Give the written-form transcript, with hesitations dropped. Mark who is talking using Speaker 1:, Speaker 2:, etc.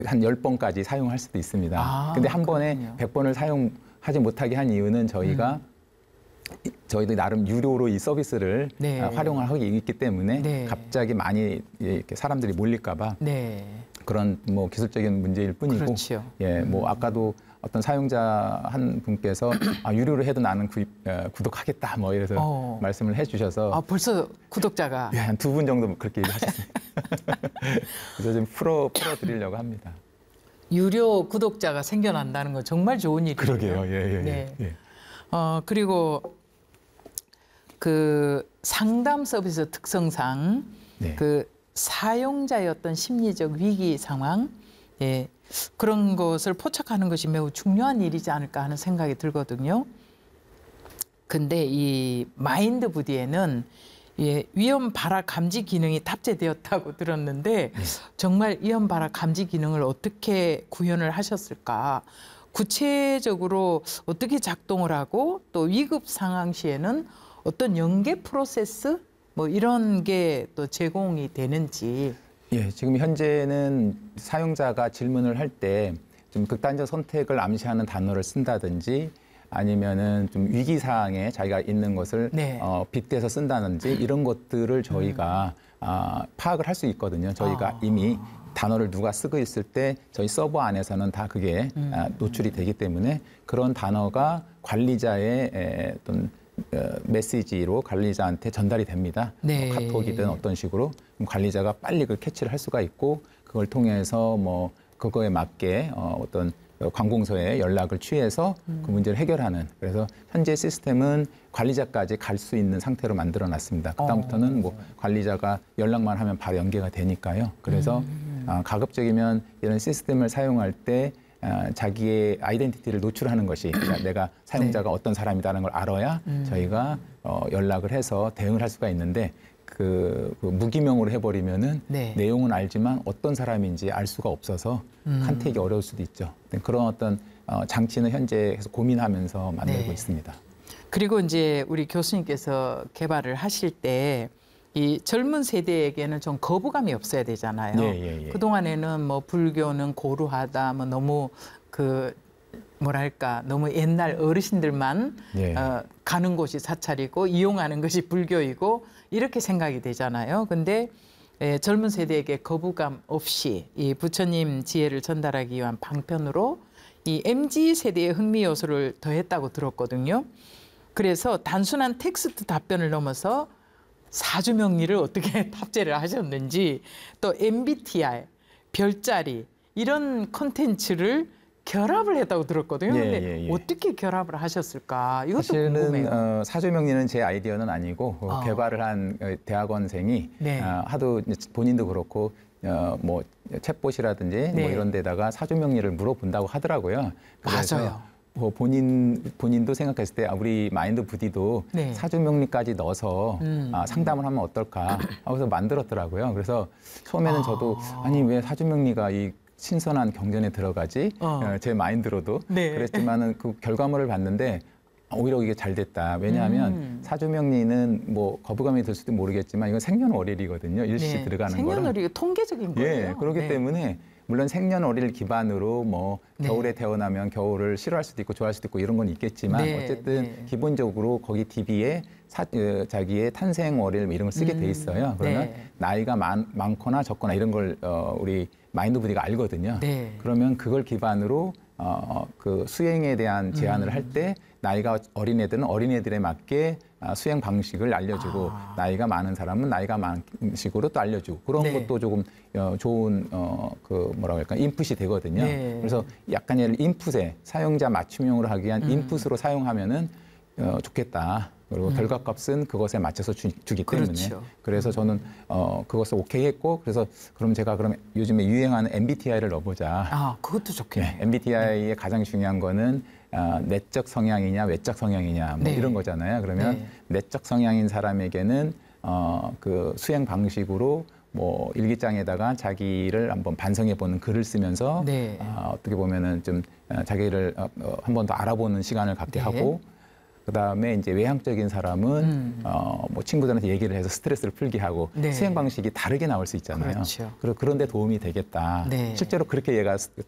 Speaker 1: 한 10번까지 사용할 수도 있습니다. 근데 한 번에
Speaker 2: 그렇군요.
Speaker 1: 100번을 사용하지 못하게 한 이유는 저희가 저희도 나름 유료로 이 서비스를
Speaker 2: 네.
Speaker 1: 활용을 하고 있기 때문에
Speaker 2: 네.
Speaker 1: 갑자기 많이 이렇게 사람들이 몰릴까 봐
Speaker 2: 네.
Speaker 1: 그런 뭐 기술적인 문제일 뿐이고
Speaker 2: 그렇죠.
Speaker 1: 예, 뭐 아까도 어떤 사용자 한 분께서 유료로 해도 나는 구독하겠다 뭐 이래서 말씀을 해주셔서
Speaker 2: 벌써 구독자가
Speaker 1: 예, 한 2분 정도 그렇게 얘기하셨습니다. 그래서 좀 풀어드리려고 합니다.
Speaker 2: 유료 구독자가 생겨난다는 건 정말 좋은 일이에요.
Speaker 1: 그러게요. 예, 예,
Speaker 2: 네.
Speaker 1: 예.
Speaker 2: 그리고 그 상담 서비스 특성상
Speaker 1: 네.
Speaker 2: 그 사용자의 어떤 심리적 위기 상황, 예, 그런 것을 포착하는 것이 매우 중요한 일이지 않을까 하는 생각이 들거든요. 근데 이 마인드 부디에는 예, 위험 발화 감지 기능이 탑재되었다고 들었는데 정말 위험 발화 감지 기능을 어떻게 구현을 하셨을까? 구체적으로 어떻게 작동을 하고 또 위급 상황 시에는 어떤 연계 프로세스 뭐 이런 게 또 제공이 되는지.
Speaker 1: 예, 지금 현재는 사용자가 질문을 할 때 좀 극단적 선택을 암시하는 단어를 쓴다든지 아니면은 좀 위기 사항에 자기가 있는 것을
Speaker 2: 네.
Speaker 1: 빗대서 쓴다든지 이런 것들을 저희가 파악을 할 수 있거든요. 저희가 이미 단어를 누가 쓰고 있을 때 저희 서버 안에서는 다 그게 노출이 되기 때문에 그런 단어가 관리자의 어떤 메시지로 관리자한테 전달이 됩니다.
Speaker 2: 네.
Speaker 1: 카톡이든 어떤 식으로 그럼 관리자가 빨리 그 캐치를 할 수가 있고 그걸 통해서 뭐 그거에 맞게 어떤 관공서에 연락을 취해서 그 문제를 해결하는 그래서 현재 시스템은 관리자까지 갈 수 있는 상태로 만들어 놨습니다. 그다음부터는 뭐 관리자가 연락만 하면 바로 연계가 되니까요. 그래서 가급적이면 이런 시스템을 사용할 때 자기의 아이덴티티를 노출하는 것이 그러니까 내가 사용자가 어떤 사람이라는 걸 알아야 저희가 연락을 해서 대응을 할 수가 있는데 그 무기명으로 해버리면은 내용은 알지만 어떤 사람인지 알 수가 없어서 컨택이 어려울 수도 있죠. 그런 어떤 장치는 현재 계속 고민하면서 만들고 있습니다.
Speaker 2: 그리고 이제 우리 교수님께서 개발을 하실 때 이 젊은 세대에게는 좀 거부감이 없어야 되잖아요. 그동안에는 뭐 불교는 고루하다, 뭐 너무 그 뭐랄까 너무 옛날 어르신들만 가는 곳이 사찰이고 이용하는 것이 불교이고 이렇게 생각이 되잖아요. 근데 젊은 세대에게 거부감 없이 이 부처님 지혜를 전달하기 위한 방편으로 이 MZ 세대의 흥미 요소를 더했다고 들었거든요. 그래서 단순한 텍스트 답변을 넘어서 사주 명리를 어떻게 탑재를 하셨는지 또 MBTI, 별자리 이런 콘텐츠를 결합을 했다고 들었거든요. 근데 어떻게 결합을 하셨을까? 이것도
Speaker 1: 사실은
Speaker 2: 궁금해요.
Speaker 1: 사주명리는 제 아이디어는 아니고 개발을 한 대학원생이 하도 본인도 그렇고 뭐 챗봇이라든지 뭐 이런 데다가 사주명리를 물어본다고 하더라고요. 그래서
Speaker 2: 맞아요.
Speaker 1: 본인도 생각했을 때 우리 마인드 부디도 사주명리까지 넣어서 상담을 하면 어떨까 하고서 만들었더라고요. 그래서 처음에는 저도 아니 왜 사주명리가 이 신선한 경전에 들어가지 제 마인드로도 그랬지만은 그 결과물을 봤는데 오히려 이게 잘 됐다. 왜냐하면 사주명리는 뭐 거부감이 들 수도 모르겠지만 이건 생년월일이거든요. 일시 들어가는 거라.
Speaker 2: 생년월일이 통계적인 거예요.
Speaker 1: 그렇기 때문에 물론 생년월일 기반으로 뭐 겨울에 태어나면 겨울을 싫어할 수도 있고 좋아할 수도 있고 이런 건 있겠지만 어쨌든 기본적으로 거기 DB에 자기의 탄생월일 이런 걸 쓰게 돼 있어요. 그러면 나이가 많거나 적거나 이런 걸 우리 마인드 부디가 알거든요. 그러면 그걸 기반으로 그 수행에 대한 제안을 할 때 나이가 어린 애들은 어린 애들에 맞게 수행 방식을 알려주고 나이가 많은 사람은 나이가 많은 식으로 또 알려주고 그런 것도 조금 좋은 그 뭐라고 할까 인풋이 되거든요. 그래서 약간 예를 인풋에 사용자 맞춤형으로 하기 위한 인풋으로 사용하면은 좋겠다. 그리고 결과값은 그것에 맞춰서 주기 때문에 그래서 저는 그것을 오케이 했고 그래서 그럼 제가 그럼 요즘에 유행하는 MBTI를 넣어보자.
Speaker 2: 그것도 좋겠네요.
Speaker 1: MBTI의 가장 중요한 거는 내적 성향이냐 외적 성향이냐 뭐 이런 거잖아요. 그러면 내적 성향인 사람에게는 그 수행 방식으로 뭐 일기장에다가 자기를 한번 반성해보는 글을 쓰면서 어떻게 보면은 좀 자기를 한 번 더 알아보는 시간을 갖게 하고 그다음에 이제 외향적인 사람은 뭐 친구들한테 얘기를 해서 스트레스를 풀게 하고
Speaker 2: 네.
Speaker 1: 수행 방식이 다르게 나올 수 있잖아요.
Speaker 2: 그렇죠.
Speaker 1: 그런데 도움이 되겠다.
Speaker 2: 네.
Speaker 1: 실제로 그렇게 얘가